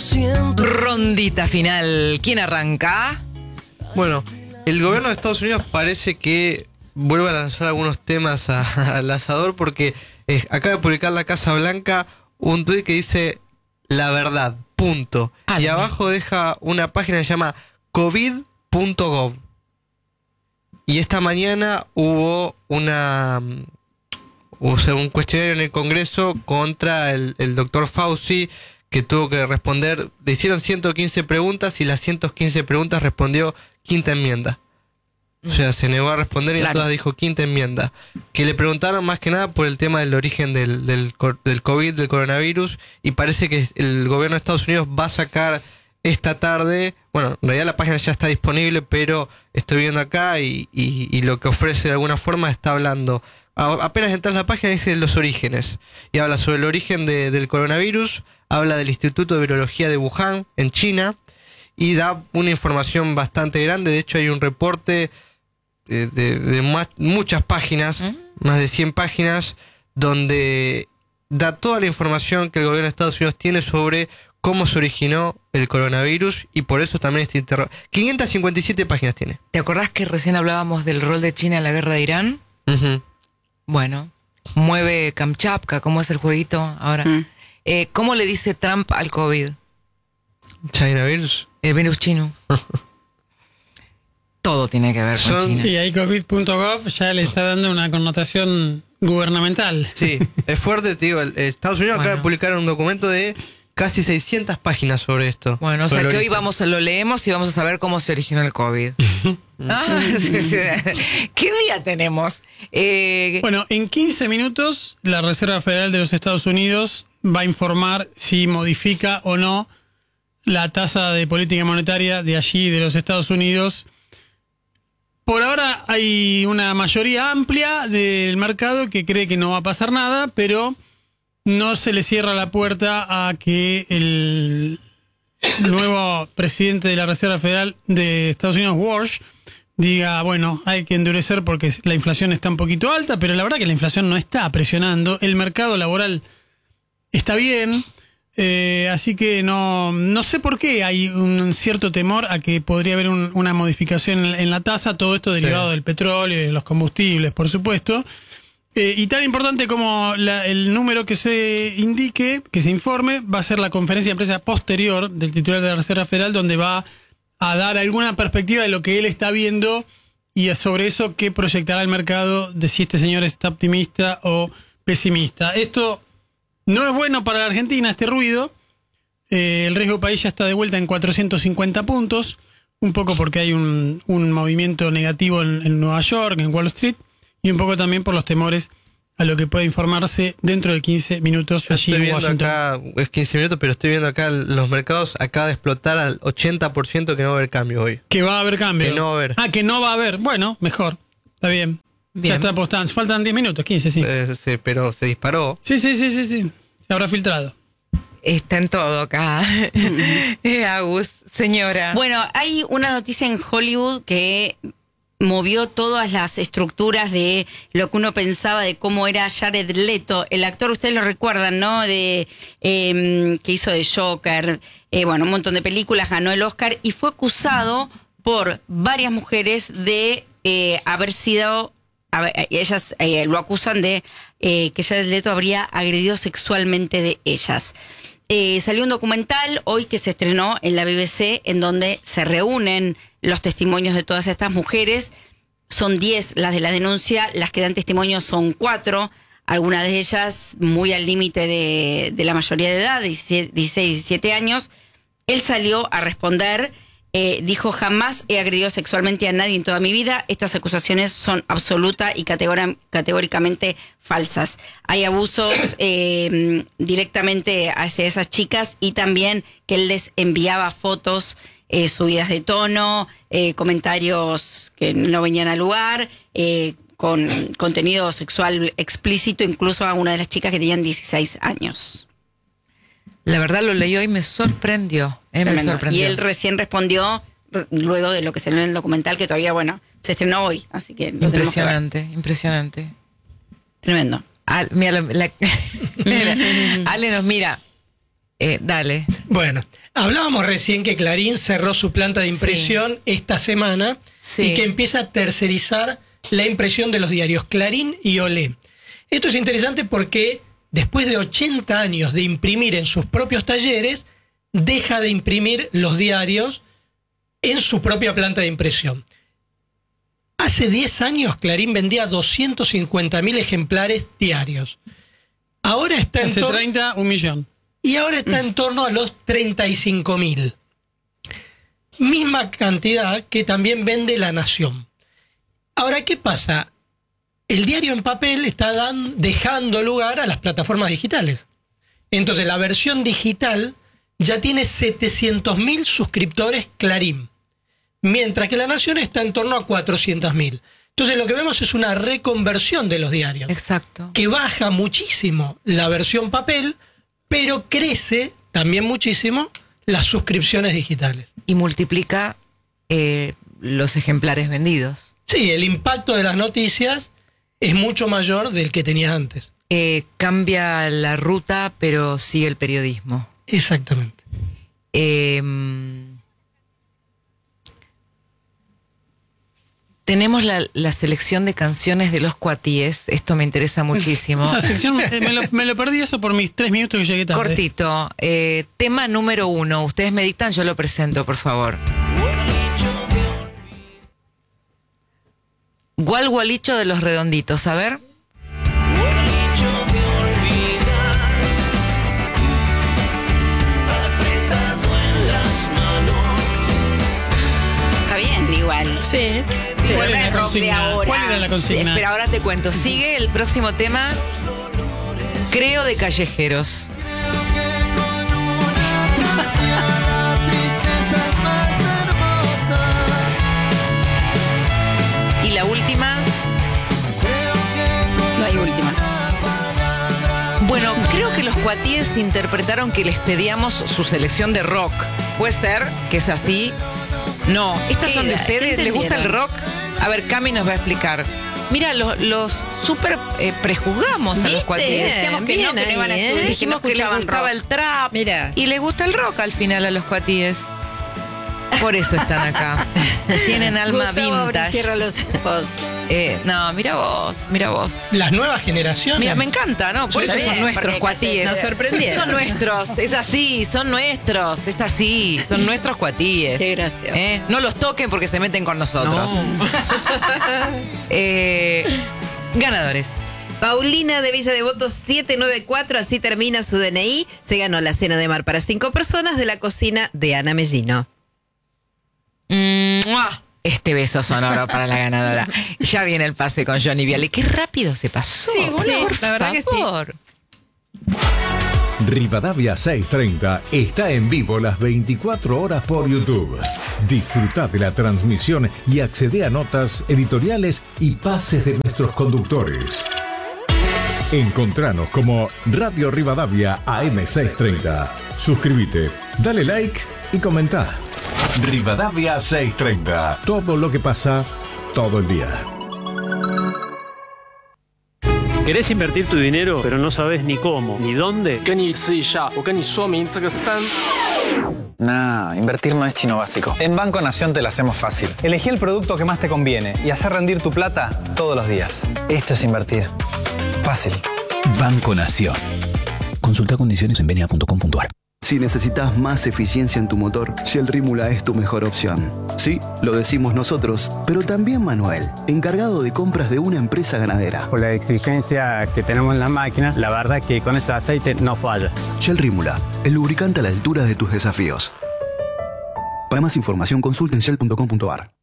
siento. Rondita final. ¿Quién arranca? Bueno, el gobierno de Estados Unidos parece que vuelve a lanzar algunos temas al asador porque acaba de publicar la Casa Blanca un tuit que dice la verdad, punto. Y abajo deja una página que se llama covid.gov. Y esta mañana hubo un cuestionario en el Congreso contra el doctor Fauci, que tuvo que responder. Le hicieron 115 preguntas y las 115 preguntas respondió quinta enmienda. O sea, se negó a responder y entonces dijo quinta enmienda. Que le preguntaron más que nada por el tema del origen del COVID, del coronavirus, y parece que el gobierno de Estados Unidos va a sacar esta tarde. Bueno, en realidad la página ya está disponible, pero estoy viendo acá y lo que ofrece de alguna forma está hablando. Apenas entras a la página dice los orígenes. Y habla sobre el origen del coronavirus, habla del Instituto de Virología de Wuhan, en China, y da una información bastante grande. De hecho hay un reporte de muchas páginas, más de 100 páginas, donde da toda la información que el gobierno de Estados Unidos tiene sobre cómo se originó el coronavirus, y por eso también este 557 páginas tiene. ¿Te acordás que recién hablábamos del rol de China en la guerra de Irán? Uh-huh. Bueno, mueve Kamchatka, ¿cómo es el jueguito ahora? ¿Cómo le dice Trump al COVID? China virus. El virus chino. Todo tiene que ver con China. Sí, ahí covid.gov ya le está dando una connotación gubernamental. Sí, es fuerte, te digo. Estados Unidos acaba de publicar un documento de casi 600 páginas sobre esto. Bueno, o sea que hoy lo leemos y vamos a saber cómo se originó el COVID. ¿Qué día tenemos? Bueno, en 15 minutos la Reserva Federal de los Estados Unidos va a informar si modifica o no la tasa de política monetaria de allí, de los Estados Unidos. Por ahora hay una mayoría amplia del mercado que cree que no va a pasar nada, pero no se le cierra la puerta a que el nuevo presidente de la Reserva Federal de Estados Unidos, Walsh, diga, bueno, hay que endurecer porque la inflación está un poquito alta, pero la verdad que la inflación no está presionando. El mercado laboral está bien. Así que no sé por qué hay un cierto temor a que podría haber una modificación en la tasa, todo esto derivado del petróleo y de los combustibles, por supuesto. Y tan importante como el número que se indique, que se informe, va a ser la conferencia de prensa posterior del titular de la Reserva Federal, donde va a dar alguna perspectiva de lo que él está viendo y sobre eso qué proyectará el mercado, de si este señor está optimista o pesimista. Esto no es bueno para la Argentina, este ruido. El riesgo país ya está de vuelta en 450 puntos, un poco porque hay un movimiento negativo en Nueva York, en Wall Street, y un poco también por los temores a lo que puede informarse dentro de 15 minutos allí en Washington. Acá, es 15 minutos, pero estoy viendo acá los mercados acaba de explotar al 80% que no va a haber cambio hoy. Que va a haber cambio. Que no va a haber. Que no va a haber. Bueno, mejor. Está bien. Ya está apostando. Faltan 10 minutos, 15, sí. Sí, pero se disparó. Sí. Se habrá filtrado. Está en todo acá. Agus, señora. Bueno, hay una noticia en Hollywood que movió todas las estructuras de lo que uno pensaba de cómo era Jared Leto, el actor, ustedes lo recuerdan, ¿no? De que hizo de Joker, bueno, un montón de películas, ganó el Oscar y fue acusado por varias mujeres de haber sido, ellas lo acusan de que Jared Leto habría agredido sexualmente de ellas. Salió un documental hoy que se estrenó en la BBC en donde se reúnen los testimonios de todas estas mujeres. Son 10 las de la denuncia, las que dan testimonio son 4, algunas de ellas muy al límite de la mayoría de edad, 16, 17 años. Él salió a responder, dijo: jamás he agredido sexualmente a nadie en toda mi vida, estas acusaciones son absoluta y categóricamente falsas. Hay abusos directamente hacia esas chicas y también que él les enviaba fotos subidas de tono, comentarios que no venían al lugar, con contenido sexual explícito, incluso a una de las chicas que tenían 16 años. La verdad lo leí hoy y me sorprendió. Me sorprendió. Y él recién respondió luego de lo que salió en el documental, que todavía, bueno, se estrenó hoy, así que impresionante. Tremendo. Ale nos mira. Dale. Bueno, hablábamos recién que Clarín cerró su planta de impresión esta semana y que empieza a tercerizar la impresión de los diarios Clarín y Olé. Esto es interesante porque después de 80 años de imprimir en sus propios talleres, deja de imprimir los diarios en su propia planta de impresión. Hace 10 años Clarín vendía 250.000 ejemplares diarios. Ahora está hace 30, 1 millón. Y ahora está en torno a los 35.000. Misma cantidad que también vende La Nación. Ahora, ¿qué pasa? El diario en papel está dejando lugar a las plataformas digitales. Entonces, la versión digital ya tiene 700.000 suscriptores Clarín, mientras que La Nación está en torno a 400.000. Entonces, lo que vemos es una reconversión de los diarios. Exacto. Que baja muchísimo la versión papel, pero crece también muchísimo las suscripciones digitales. Y multiplica los ejemplares vendidos. Sí, el impacto de las noticias es mucho mayor del que tenía antes. Cambia la ruta, pero sigue el periodismo. Exactamente. Tenemos la selección de canciones de los Cuatíes. Esto me interesa muchísimo. Esa sección me lo perdí eso por mis 3 minutos que llegué tarde. Cortito. Tema número 1. Ustedes me dictan, yo lo presento, por favor. Gualgualicho de los Redonditos. A ver. Está bien, igual. Sí. ¿Cuál era la consigna? ¿Cuál era la consigna? Pero ahora te cuento. Sigue el próximo tema. Creo, de Callejeros. Y la última. No hay última. Bueno, creo que los Cuatíes interpretaron que les pedíamos su selección de rock. ¿Puede ser que es así? No, estas son de ustedes. ¿Les gusta el rock? A ver, Cami nos va a explicar. Mira, los súper prejuzgamos a los Cuatíes. Decíamos que no iban a estudiar. Dijimos que les gustaba el trap. Mira. Y les gusta el rock al final a los Cuatíes. Por eso están acá. Tienen alma vintage. Cierra los ojos. No, mira vos. Las nuevas generaciones. Mira, me encanta, ¿no? Por eso son nuestros Cuatíes. Nos sorprendieron. Son nuestros, es así, son nuestros, es así, son nuestros Cuatíes. Qué gracioso. No los toquen porque se meten con nosotros. No. Ganadores. Paulina de Villa Devoto 794, así termina su DNI. Se ganó la cena de mar para 5 personas de la cocina de Ana Mellino. ¡Mua! Este beso sonoro para la ganadora. Ya viene el pase con Johnny Viale. Qué rápido se pasó. Sí, boludo, por la verdad que favor. Rivadavia 630 está en vivo las 24 horas por YouTube. Disfruta de la transmisión y accede a notas, editoriales y pases de nuestros conductores. Encontranos como Radio Rivadavia AM630. Suscríbete, dale like y comenta. Rivadavia 630. Todo lo que pasa, todo el día. ¿Querés invertir tu dinero, pero no sabes ni cómo, ni dónde? Nah, invertir no es chino básico. En Banco Nación te lo hacemos fácil. Elegí el producto que más te conviene y hacer rendir tu plata todos los días. Esto es invertir. Fácil. Banco Nación. Consulta condiciones en bna.com.ar. Si necesitas más eficiencia en tu motor, Shell Rímula es tu mejor opción. Sí, lo decimos nosotros, pero también Manuel, encargado de compras de una empresa ganadera. Por la exigencia que tenemos en las máquinas, la verdad que con ese aceite no falla. Shell Rímula, el lubricante a la altura de tus desafíos. Para más información, consulta en shell.com.ar.